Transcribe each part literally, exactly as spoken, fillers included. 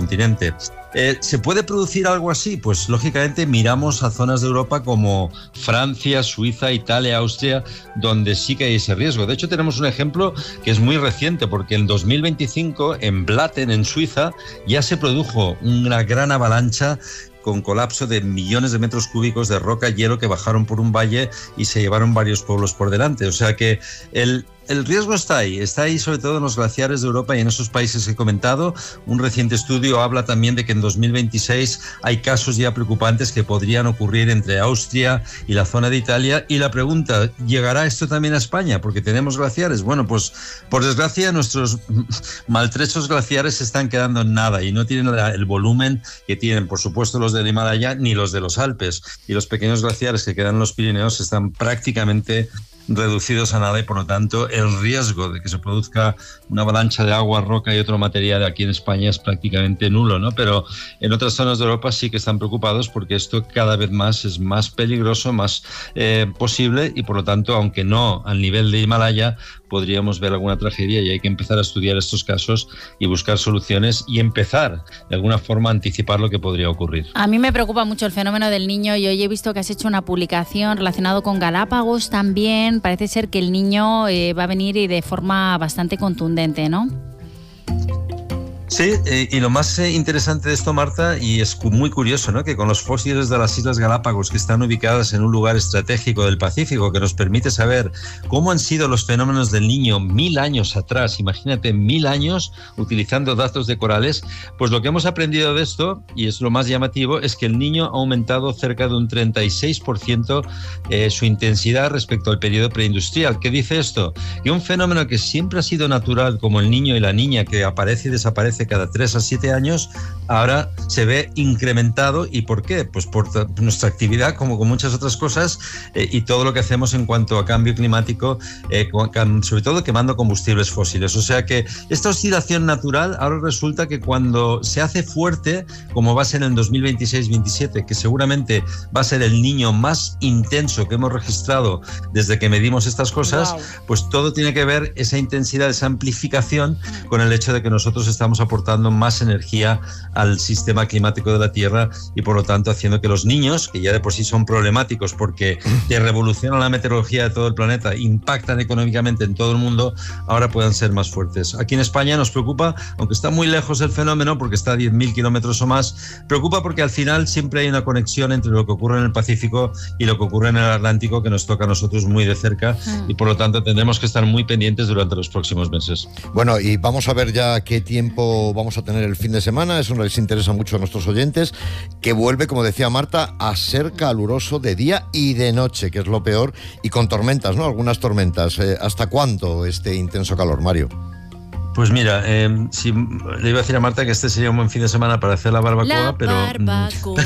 continente. Eh, ¿Se puede producir algo así? Pues lógicamente miramos a zonas de Europa como Francia, Suiza, Italia, Austria, donde sí que hay ese riesgo. De hecho, tenemos un ejemplo que es muy reciente, porque en dos mil veinticinco en Blatten, en Suiza, ya se produjo una gran avalancha con colapso de millones de metros cúbicos de roca, hielo que bajaron por un valle y se llevaron varios pueblos por delante. O sea que el, el riesgo está ahí, está ahí sobre todo en los glaciares de Europa y en esos países que he comentado. Un reciente estudio habla también de que en dos mil veintiséis hay casos ya preocupantes que podrían ocurrir entre Austria y la zona de Italia. Y la pregunta, ¿llegará esto también a España? Porque tenemos glaciares. Bueno, pues por desgracia nuestros maltrechos glaciares se están quedando en nada y no tienen el volumen que tienen, por supuesto, los del Himalaya ni los de los Alpes, y los pequeños glaciares que quedan en los Pirineos están prácticamente reducidos a nada, y por lo tanto el riesgo de que se produzca una avalancha de agua, roca y otro material aquí en España es prácticamente nulo, ¿no? Pero en otras zonas de Europa sí que están preocupados porque esto cada vez más es más peligroso, más eh, posible, y por lo tanto, aunque no al nivel de Himalaya, podríamos ver alguna tragedia, y hay que empezar a estudiar estos casos y buscar soluciones y empezar de alguna forma a anticipar lo que podría ocurrir. A mí me preocupa mucho el fenómeno del niño, y hoy he visto que has hecho una publicación relacionada con Galápagos también. Parece ser que el niño eh, va a venir y de forma bastante contundente, ¿no? Sí, eh, y lo más eh, interesante de esto, Marta, y es muy curioso, ¿no?, que con los fósiles de las Islas Galápagos, que están ubicadas en un lugar estratégico del Pacífico, que nos permite saber cómo han sido los fenómenos del Niño mil años atrás, imagínate, mil años utilizando datos de corales, pues lo que hemos aprendido de esto, y es lo más llamativo, es que el Niño ha aumentado cerca de un treinta y seis por ciento eh, su intensidad respecto al periodo preindustrial. ¿Qué dice esto? Que un fenómeno que siempre ha sido natural, como el niño y la niña, que aparece y desaparece cada tres a siete años, ahora se ve incrementado. ¿Y por qué? Pues por nuestra actividad, como con muchas otras cosas, eh, y todo lo que hacemos en cuanto a cambio climático, eh, sobre todo quemando combustibles fósiles. O sea que esta oscilación natural ahora resulta que cuando se hace fuerte, como va a ser en dos mil veintiséis veintisiete, que seguramente va a ser el Niño más intenso que hemos registrado desde que medimos estas cosas, wow, pues todo tiene que ver, esa intensidad, esa amplificación, con el hecho de que nosotros estamos aportando más energía al sistema climático de la Tierra, y por lo tanto haciendo que los niños, que ya de por sí son problemáticos porque te revolucionan la meteorología de todo el planeta, impactan económicamente en todo el mundo, ahora puedan ser más fuertes. Aquí en España nos preocupa, aunque está muy lejos el fenómeno, porque está a diez mil kilómetros o más, preocupa porque al final siempre hay una conexión entre lo que ocurre en el Pacífico y lo que ocurre en el Atlántico, que nos toca a nosotros muy de cerca, y por lo tanto tendremos que estar muy pendientes durante los próximos meses. Bueno, y vamos a ver ya qué tiempo vamos a tener el fin de semana. Eso les interesa mucho a nuestros oyentes, que vuelve, como decía Marta, a ser caluroso de día y de noche, que es lo peor, y con tormentas, ¿no? Algunas tormentas. Eh, ¿Hasta cuándo este intenso calor, Mario? Pues mira, eh, si, le iba a decir a Marta que este sería un buen fin de semana para hacer la barbacoa, la pero... Barbacoa,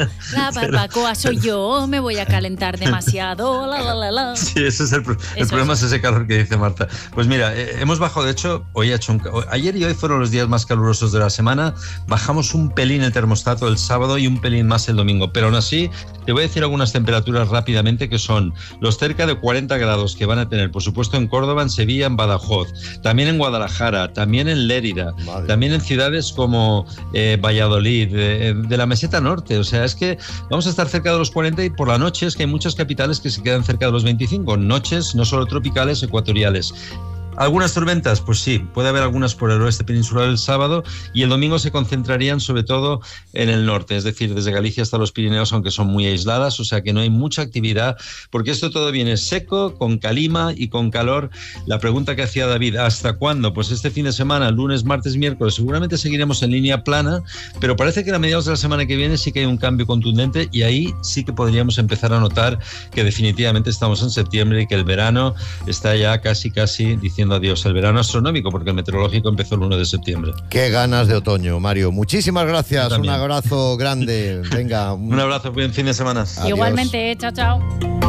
la barbacoa soy yo, me voy a calentar demasiado, la, la, la, la. Sí, ese es el, el Eso problema, es. es ese calor que dice Marta. Pues mira, eh, hemos bajado, de hecho, hoy ha hecho un, ayer y hoy fueron los días más calurosos de la semana, bajamos un pelín el termostato el sábado y un pelín más el domingo, pero aún así te voy a decir algunas temperaturas rápidamente, que son los cerca de cuarenta grados que van a tener, por supuesto, en Córdoba, en Sevilla, en Badajoz, también en Guadalajara, también en Lérida, Madre. también en ciudades como eh, Valladolid, de, de la meseta norte. O sea, es que vamos a estar cerca de los cuarenta, y por la noche es que hay muchas capitales que se quedan cerca de los veinticinco, noches no solo tropicales, ecuatoriales. ¿Algunas tormentas? Pues sí, puede haber algunas por el oeste peninsular el sábado, y el domingo se concentrarían sobre todo en el norte, es decir, desde Galicia hasta los Pirineos, aunque son muy aisladas, o sea que no hay mucha actividad, porque esto todo viene seco, con calima y con calor. La pregunta que hacía David, ¿hasta cuándo? Pues este fin de semana, lunes, martes, miércoles, seguramente seguiremos en línea plana, pero parece que a mediados de la semana que viene sí que hay un cambio contundente, y ahí sí que podríamos empezar a notar que definitivamente estamos en septiembre y que el verano está ya casi, casi diciendo adiós, el verano astronómico, porque el meteorológico empezó el uno de septiembre. Qué ganas de otoño, Mario. Muchísimas gracias, un abrazo grande. Venga. Un, un abrazo, buen fin de semana. Adiós. Igualmente, chao, chao.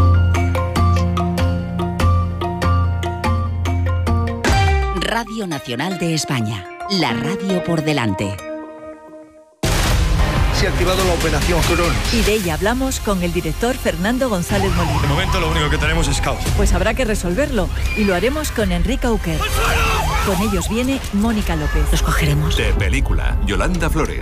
Radio Nacional de España, la radio por delante. Se ha activado la operación Cronos. Y de ella hablamos con el director Fernando González Molina. De momento lo único que tenemos es caos. Pues habrá que resolverlo, y lo haremos con Enrique Auquer. Con ellos viene Mónica López. Los cogeremos. De película, Yolanda Flores.